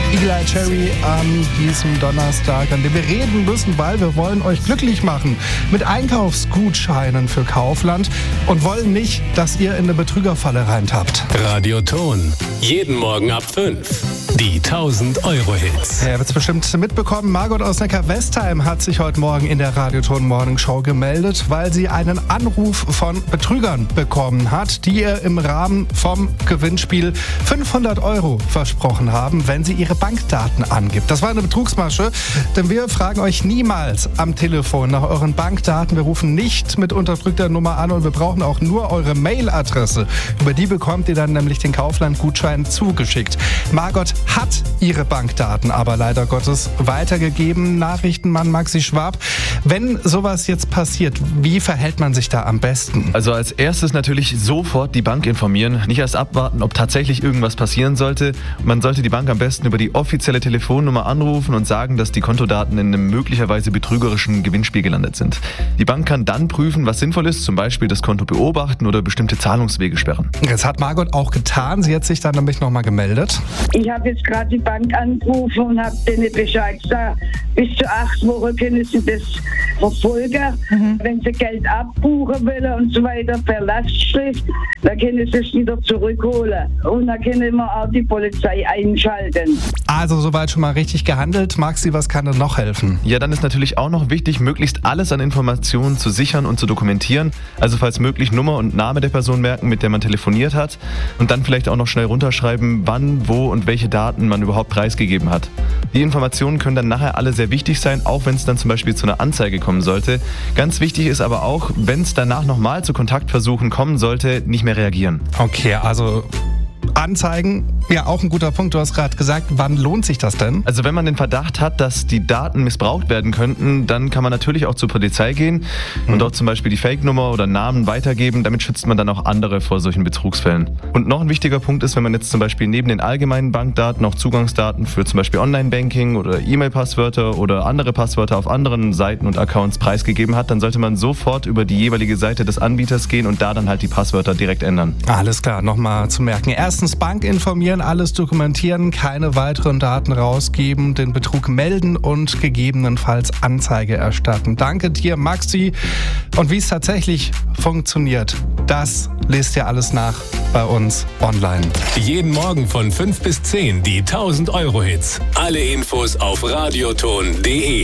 Eagle Eye Cherry an diesem Donnerstag, an dem wir reden müssen, weil wir wollen euch glücklich machen mit Einkaufsgutscheinen für Kaufland und wollen nicht, dass ihr in eine Betrügerfalle reintappt. Radioton. Jeden Morgen ab 5. Die 1000-Euro-Hits. Ja, ihr habt es bestimmt mitbekommen. Margot aus Neckar-Westheim hat sich heute Morgen in der Radioton Morning Show gemeldet, weil sie einen Anruf von Betrügern bekommen hat, die ihr im Rahmen vom Gewinnspiel 500 Euro versprochen haben, wenn sie ihre Bankdaten angibt. Das war eine Betrugsmasche, denn wir fragen euch niemals am Telefon nach euren Bankdaten. Wir rufen nicht mit unterdrückter Nummer an und wir brauchen auch nur eure Mailadresse. Über die bekommt ihr dann nämlich den Kaufland-Gutschein zugeschickt. Margot hat ihre Bankdaten aber leider Gottes weitergegeben. Nachrichtenmann Maxi Schwab. Wenn sowas jetzt passiert, wie verhält man sich da am besten? Also als erstes natürlich sofort die Bank informieren. Nicht erst abwarten, ob tatsächlich irgendwas passieren sollte. Man sollte die Bank am besten über die offizielle Telefonnummer anrufen und sagen, dass die Kontodaten in einem möglicherweise betrügerischen Gewinnspiel gelandet sind. Die Bank kann dann prüfen, was sinnvoll ist, zum Beispiel das Konto beobachten oder bestimmte Zahlungswege sperren. Das hat Margot auch getan. Sie hat sich dann nämlich nochmal gemeldet. Ich habe jetzt gerade die Bank angerufen und habe denen Bescheid gesagt, bis zu 8 Wochen können sie das verfolgen. Wenn sie Geld abbuchen wollen und so weiter per Lastschrift, dann können sie es wieder zurückholen. Und dann können wir auch die Polizei einschalten. Also soweit schon mal richtig gehandelt. Maxi, was kann denn noch helfen? Ja, dann ist natürlich auch noch wichtig, möglichst alles an Informationen zu sichern und zu dokumentieren. Also falls möglich Nummer und Name der Person merken, mit der man telefoniert hat. Und dann vielleicht auch noch schnell runterschreiben, wann, wo und welche Daten man überhaupt preisgegeben hat. Die Informationen können dann nachher alle sehr wichtig sein, auch wenn es dann zum Beispiel zu einer Anzeige kommen sollte. Ganz wichtig ist aber auch, wenn es danach nochmal zu Kontaktversuchen kommen sollte, nicht mehr reagieren. Okay, also Anzeigen, ja auch ein guter Punkt. Du hast gerade gesagt, wann lohnt sich das denn? Also wenn man den Verdacht hat, dass die Daten missbraucht werden könnten, dann kann man natürlich auch zur Polizei gehen und dort zum Beispiel die Fake-Nummer oder Namen weitergeben. Damit schützt man dann auch andere vor solchen Betrugsfällen. Und noch ein wichtiger Punkt ist, wenn man jetzt zum Beispiel neben den allgemeinen Bankdaten auch Zugangsdaten für zum Beispiel Online-Banking oder E-Mail-Passwörter oder andere Passwörter auf anderen Seiten und Accounts preisgegeben hat, dann sollte man sofort über die jeweilige Seite des Anbieters gehen und da dann halt die Passwörter direkt ändern. Alles klar, nochmal zu merken. Erstens Bank informieren, alles dokumentieren, keine weiteren Daten rausgeben, den Betrug melden und gegebenenfalls Anzeige erstatten. Danke dir, Maxi. Und wie es tatsächlich funktioniert, das lest ihr alles nach bei uns online. Jeden Morgen von 5 bis 10 die 1000-Euro-Hits. Alle Infos auf radioton.de.